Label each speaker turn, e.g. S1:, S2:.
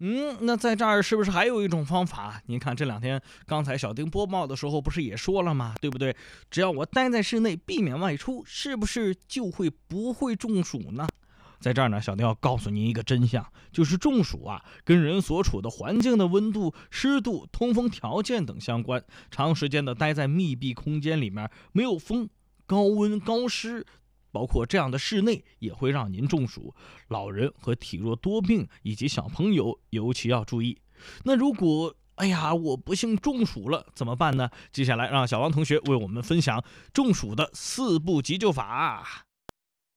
S1: 那在这儿是不是还有一种方法？您看这两天，刚才小丁播报的时候不是也说了吗？对不对？只要我待在室内，避免外出，是不是就不会中暑呢？在这儿呢，小丁要告诉您一个真相，就是中暑跟人所处的环境的温度、湿度、通风条件等相关。长时间的待在密闭空间里面，没有风、高温、高湿，包括这样的室内也会让您中暑。老人和体弱多病以及小朋友尤其要注意。那如果我不幸中暑了怎么办呢？接下来让小王同学为我们分享中暑的4步急救法。